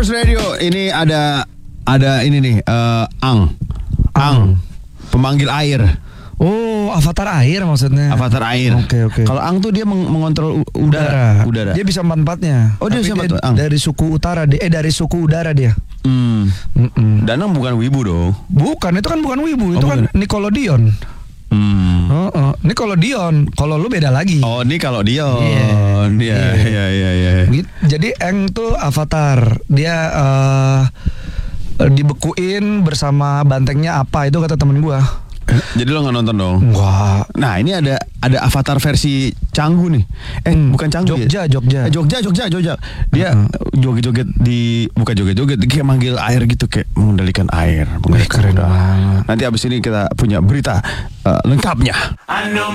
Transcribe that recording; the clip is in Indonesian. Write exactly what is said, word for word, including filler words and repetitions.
Radio ini ada ada ini nih uh, Ang. Ang, pemanggil air. Oh, avatar air maksudnya. Avatar air. Oke, oke. Kalau Ang tuh dia meng- mengontrol u- udara. udara. Dia bisa empat-empatnya. Oh, dia Tapi bisa empat- Ang. dari suku utara dia, eh dari suku udara dia. Hmm. Mm-mm. Danang bukan wibu dong. Bukan, itu kan bukan wibu, Oh, itu kan bukan. Nickelodeon. Hmm. Oh, oh. Nickelodeon. Kalau lu beda lagi. Oh, ini kalau Dion. Iya. Iya, iya, iya, iya. Gitu. Jadi Eng tuh avatar. Dia eh dibekuin bersama bantengnya apa itu kata temen gua. Jadi lo nggak nonton dong? Enggak. Nah ini ada ada avatar versi Canggu nih. Eh Hmm, bukan Canggu Jogja, ya? Jogja. Eh, Jogja, Jogja, Jogja. Dia Uh-huh. joget-joget di bukan joget-joget, dia kayak manggil air gitu, kayak mengendalikan air. Wih, keren banget. Nanti abis ini kita punya berita uh, lengkapnya.